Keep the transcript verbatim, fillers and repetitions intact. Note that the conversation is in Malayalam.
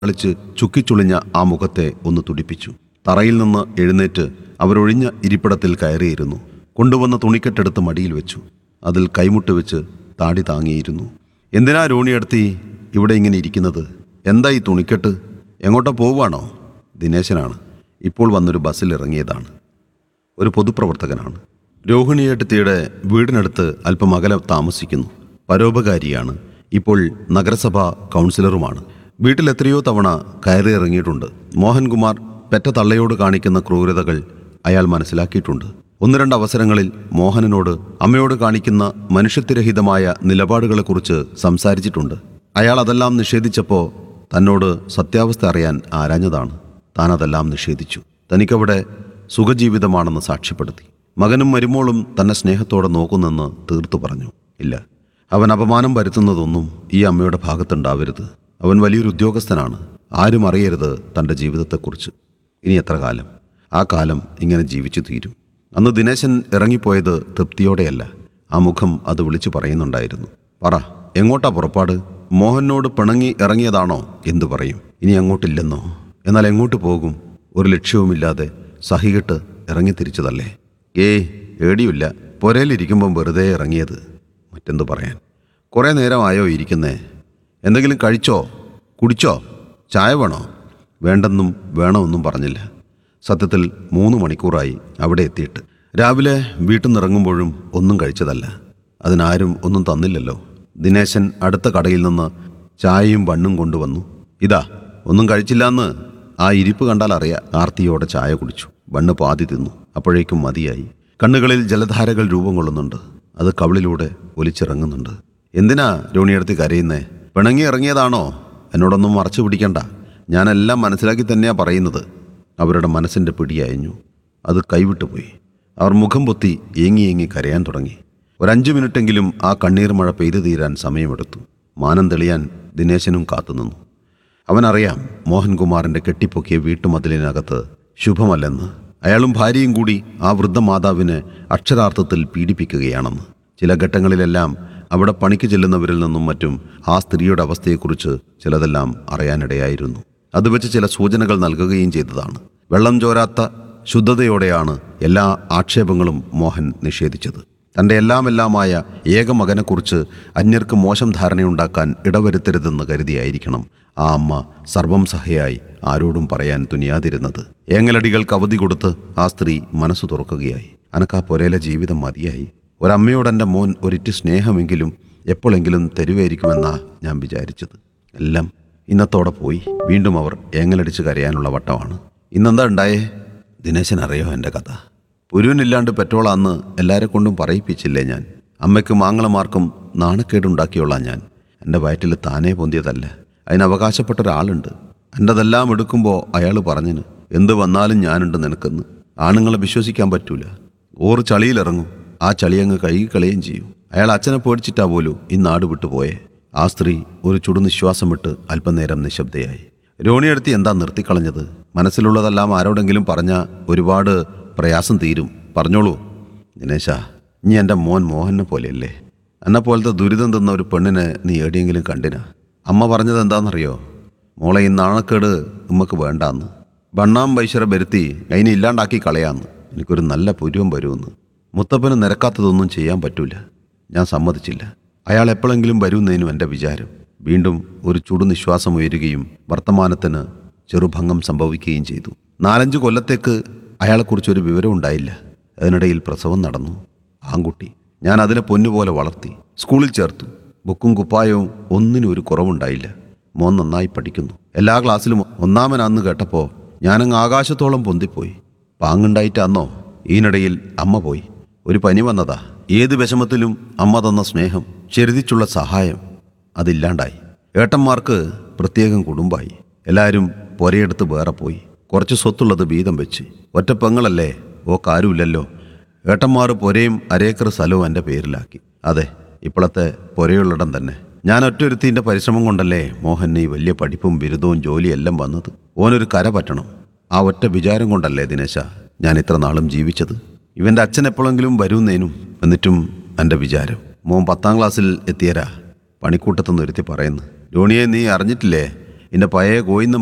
കളിച്ച് ചുക്കിച്ചുളിഞ്ഞ ആ മുഖത്തെ ഒന്ന് തുടിപ്പിച്ചു. തറയിൽ നിന്ന് എഴുന്നേറ്റ് അവരൊഴിഞ്ഞ ഇരിപ്പിടത്തിൽ കയറിയിരുന്നു. കൊണ്ടുവന്ന തുണിക്കെട്ടെടുത്ത് മടിയിൽ വെച്ചു. അതിൽ കൈമുട്ട് വെച്ച് താടി താങ്ങിയിരുന്നു. എന്തിനാ രോണിയെടുത്തി ഇവിടെ ഇങ്ങനെ ഇരിക്കുന്നത്? എന്താ ഈ തുണിക്കെട്ട്? എങ്ങോട്ടാ പോവുകയാണോ? ദിനേശനാണ്. ഇപ്പോൾ വന്നൊരു ബസ്സിൽ ഇറങ്ങിയതാണ്. ഒരു പൊതുപ്രവർത്തകനാണ്. രോഹിണിയേട്ടത്തിയുടെ വീടിനടുത്ത് അല്പം അകലെ താമസിക്കുന്നു. പരോപകാരിയാണ്. ഇപ്പോൾ നഗരസഭാ കൗൺസിലറുമാണ്. വീട്ടിൽ എത്രയോ തവണ കയറി ഇറങ്ങിയിട്ടുണ്ട്. മോഹൻകുമാർ പെറ്റ തള്ളയോട് കാണിക്കുന്ന ക്രൂരതകൾ അയാൾ മനസ്സിലാക്കിയിട്ടുണ്ട്. ഒന്ന് രണ്ട് അവസരങ്ങളിൽ മോഹനനോട് അമ്മയോട് കാണിക്കുന്ന മനുഷ്യത്വരഹിതമായ നിലപാടുകളെക്കുറിച്ച് സംസാരിച്ചിട്ടുണ്ട്. അയാൾ അതെല്ലാം നിഷേധിച്ചപ്പോൾ തന്നോട് സത്യാവസ്ഥ അറിയാൻ ആരാഞ്ഞതാണ്. താൻ അതെല്ലാം നിഷേധിച്ചു. തനിക്കവിടെ സുഖജീവിതമാണെന്ന് സാക്ഷ്യപ്പെടുത്തി. മകനും മരുമോളും തന്നെ സ്നേഹത്തോടെ നോക്കുന്നെന്ന് തീർത്തു പറഞ്ഞു. ഇല്ല, അവൻ അപമാനം വരുത്തുന്നതൊന്നും ഈ അമ്മയുടെ ഭാഗത്തുണ്ടാവരുത്. അവൻ വലിയൊരു ഉദ്യോഗസ്ഥനാണ്. ആരും അറിയരുത് തൻ്റെ ജീവിതത്തെക്കുറിച്ച്. ഇനി എത്ര കാലം? ആ കാലം ഇങ്ങനെ ജീവിച്ചു തീരും. അന്ന് ദിനേശൻ ഇറങ്ങിപ്പോയത് തൃപ്തിയോടെയല്ല. ആ മുഖം അത് വിളിച്ചു പറയുന്നുണ്ടായിരുന്നു. പറ, എങ്ങോട്ടാ പുറപ്പാട്? മോഹനോട് പിണങ്ങി ഇറങ്ങിയതാണോ? എന്തു പറയും? ഇനി അങ്ങോട്ടില്ലെന്നോ? എന്നാൽ എങ്ങോട്ട് പോകും? ഒരു ലക്ഷ്യവുമില്ലാതെ സഹികെട്ട് ഇറങ്ങി തിരിച്ചതല്ലേ. ഏയ്, ഏടിയില്ല. പുരയിലിരിക്കുമ്പം വെറുതെ ഇറങ്ങിയത്. മറ്റെന്തു പറയാൻ? കുറേ നേരമായോ ഇരിക്കുന്നേ? എന്തെങ്കിലും കഴിച്ചോ? കുടിച്ചോ? ചായ വേണോ? വേണ്ടെന്നും വേണമെന്നും പറഞ്ഞില്ല. സത്യത്തിൽ മൂന്ന് മണിക്കൂറായി അവിടെ എത്തിയിട്ട്. രാവിലെ വീട്ടിൽ നിന്നിറങ്ങുമ്പോഴും ഒന്നും കഴിച്ചതല്ല. അതിനാരും ഒന്നും തന്നില്ലല്ലോ. ദിനേശൻ അടുത്ത കടയിൽ നിന്ന് ചായയും ബണ്ണും കൊണ്ടുവന്നു. ഇതാ, ഒന്നും കഴിച്ചില്ലാന്ന് ആ ഇരിപ്പ് കണ്ടാൽ അറിയാം. ആർത്തിയോടെ ചായ കുടിച്ചു. ബണ്ണ് പാതി തിന്നു. അപ്പോഴേക്കും മതിയായി. കണ്ണുകളിൽ ജലധാരകൾ രൂപം കൊള്ളുന്നുണ്ട്. അത് കവിളിലൂടെ ഒലിച്ചിറങ്ങുന്നുണ്ട്. എന്തിനാ രോണിയെടുത്ത് കരയുന്നേ? പിണങ്ങി ഇറങ്ങിയതാണോ? എന്നോടൊന്നും മറച്ചു പിടിക്കണ്ട. ഞാനെല്ലാം മനസ്സിലാക്കി തന്നെയാ പറയുന്നത്. അവരുടെ മനസ്സിൻ്റെ പിടിയയഞ്ഞു. അത് കൈവിട്ടുപോയി. അവർ മുഖം പൊത്തി ഏങ്ങി ഏങ്ങി കരയാൻ തുടങ്ങി. ഒരഞ്ചു മിനിറ്റെങ്കിലും ആ കണ്ണീർ മഴ പെയ്തു തീരാൻ സമയമെടുത്തു. മാനം തെളിയാൻ ദിനേശനും കാത്തുനിന്നു. അവനറിയാം മോഹൻകുമാറിൻ്റെ കെട്ടിപ്പൊക്കിയ വീട്ടുമതിലിനകത്ത് ശുഭമല്ലെന്ന്. അയാളും ഭാര്യയും കൂടി ആ വൃദ്ധമാതാവിനെ അക്ഷരാർത്ഥത്തിൽ പീഡിപ്പിക്കുകയാണെന്ന്. ചില ഘട്ടങ്ങളിലെല്ലാം അവിടെ പണിക്ക് ചെല്ലുന്നവരിൽ നിന്നും മറ്റും ആ സ്ത്രീയുടെ അവസ്ഥയെക്കുറിച്ച് ചിലതെല്ലാം അറിയാനിടയായിരുന്നു. അത് വെച്ച് ചില സൂചനകൾ നൽകുകയും ചെയ്തതാണ്. വെള്ളം ചോരാത്ത ശുദ്ധതയോടെയാണ് എല്ലാ ആക്ഷേപങ്ങളും മോഹൻ നിഷേധിച്ചത്. തൻ്റെ എല്ലാമെല്ലാമായ ഏക മകനെക്കുറിച്ച് അന്യർക്ക് മോശം ധാരണയുണ്ടാക്കാൻ ഇടവരുത്തരുതെന്ന് കരുതിയായിരിക്കണം ആ അമ്മ സർവം സഹയായി ആരോടും പറയാൻ തുനിയാതിരുന്നത്. ഏങ്ങലടികൾക്ക് അവധി കൊടുത്ത് ആ സ്ത്രീ മനസ്സു തുറക്കുകയായി. അനക്കാ പൊരയിലെ ജീവിതം മതിയായി. ഒരമ്മയോടെൻ്റെ മോൻ ഒരിറ്റ് സ്നേഹമെങ്കിലും എപ്പോഴെങ്കിലും തരുമായിരിക്കുമെന്നാ ഞാൻ വിചാരിച്ചത്. എല്ലാം ഇന്നത്തോടെ പോയി. വീണ്ടും അവർ ഏങ്ങലടിച്ച് കരയാനുള്ള വട്ടമാണ്. ഇന്നെന്താ ഉണ്ടായേ? ദിനേശൻ അറിയോ എൻ്റെ കഥ? പുരുവനില്ലാണ്ട് പെട്രോളാന്ന് എല്ലാവരെ കൊണ്ടും പറയിപ്പിച്ചില്ലേ ഞാൻ. അമ്മയ്ക്കും ആങ്ങളമാർക്കും നാണക്കേടുണ്ടാക്കിയോളാം ഞാൻ. എൻ്റെ വയറ്റിൽ താനേ പൊന്തിയതല്ല. അതിന് അവകാശപ്പെട്ട ഒരാളുണ്ട്. എൻ്റെതെല്ലാം എടുക്കുമ്പോൾ അയാൾ പറഞ്ഞിന്, എന്ത് വന്നാലും ഞാനുണ്ട് നിനക്കെന്ന്. ആണുങ്ങളെ വിശ്വസിക്കാൻ പറ്റൂല. ഓറ് ചളിയിലിറങ്ങും, ആ ചളിയങ്ങ് കഴുകിക്കളയുകയും ചെയ്യും. അയാൾ അച്ഛനെ പേടിച്ചിട്ടാ പോലും ഈ നാട് വിട്ടുപോയേ. ആ സ്ത്രീ ഒരു ചുടുനിശ്വാസം വിട്ട് അല്പനേരം നിശബ്ദയായി. രോണിയെടുത്തി എന്താ നിർത്തിക്കളഞ്ഞത്? മനസ്സിലുള്ളതെല്ലാം ആരോടെങ്കിലും പറഞ്ഞാൽ ഒരുപാട് പ്രയാസം തീരും. പറഞ്ഞോളൂ. ദിനേശ, നീ എൻ്റെ മോൻ മോഹനെ പോലെയല്ലേ? എന്നെപ്പോലത്തെ ദുരിതം തിന്ന ഒരു പെണ്ണിനെ നീ എവിടെയെങ്കിലും കണ്ടിനാ? അമ്മ പറഞ്ഞത് എന്താണെന്നറിയോ? മോളെ ഈ നാണക്കേട് ഉമ്മക്ക് വേണ്ടാന്ന്. ബണ്ണാം പൈശ്വര വരുത്തി അതിനെ ഇല്ലാണ്ടാക്കി കളയാന്ന്. എനിക്കൊരു നല്ല പുരുവം വരുമെന്ന്. മുത്തപ്പന് നിരക്കാത്തതൊന്നും ചെയ്യാൻ പറ്റൂല. ഞാൻ സമ്മതിച്ചില്ല. അയാൾ എപ്പോഴെങ്കിലും വരുന്നതിനും എൻ്റെ വിചാരം. വീണ്ടും ഒരു ചുടുനിശ്വാസം ഉയരുകയും വർത്തമാനത്തിന് ചെറുഭംഗം സംഭവിക്കുകയും ചെയ്തു. നാലഞ്ച് കൊല്ലത്തേക്ക് അയാളെക്കുറിച്ചൊരു വിവരം ഉണ്ടായില്ല. അതിനിടയിൽ പ്രസവം നടന്നു. ആൺകുട്ടി. ഞാൻ അതിനെ പൊന്നുപോലെ വളർത്തി, സ്കൂളിൽ ചേർത്തു. ബുക്കും കുപ്പായവും ഒന്നിനും ഒരു കുറവുണ്ടായില്ല. മോൻ നന്നായി പഠിക്കുന്നു. എല്ലാ ക്ലാസ്സിലും ഒന്നാമനാന്ന് കേട്ടപ്പോൾ ഞാനങ്ങ് ആകാശത്തോളം പൊന്തിപ്പോയി. പാങ്ങുണ്ടായിട്ടാന്നോ? ഈനിടയിൽ അമ്മ പോയി. ഒരു പനി വന്നതാ. ഏത് വിഷമത്തിലും അമ്മ തന്ന സ്നേഹം, ചെറുതിച്ചുള്ള സഹായം, അതില്ലാണ്ടായി. ഏട്ടന്മാർക്ക് പ്രത്യേകം കുടുംബമായി. എല്ലാവരും പൊരയെടുത്ത് വേറെ പോയി. കുറച്ച് സ്വത്തുള്ളത് വീതം വെച്ച്. ഒറ്റ പെങ്ങളല്ലേ, ഓക്കാരുമില്ലല്ലോ. ഏട്ടന്മാർ പൊരയും അരേക്കർ സ്ഥലവും എൻ്റെ പേരിലാക്കി. അതെ, ഇപ്പോഴത്തെ പൊരയുള്ളിടം തന്നെ. ഞാൻ ഒറ്റൊരുത്തീൻ്റെ പരിശ്രമം കൊണ്ടല്ലേ മോഹൻ ഈ വലിയ പഠിപ്പും ബിരുദവും ജോലിയെല്ലാം വന്നത്. ഓനൊരു കര പറ്റണം. ആ ഒറ്റ വിചാരം കൊണ്ടല്ലേ ദിനേശ ഞാൻ ഇത്ര നാളും ജീവിച്ചത്. ഇവൻ്റെ അച്ഛൻ എപ്പോഴെങ്കിലും വരുന്നേനും. എന്നിട്ടും എൻ്റെ വിചാരം. മോൻ പത്താം ക്ലാസ്സിൽ എത്തിയരാ പണിക്കൂട്ടത്തൊന്ന് ഒരുത്തി പറയുന്നു, രോണിയെ നീ അറിഞ്ഞിട്ടില്ലേ, എൻ്റെ പഴയ കോയിന്നം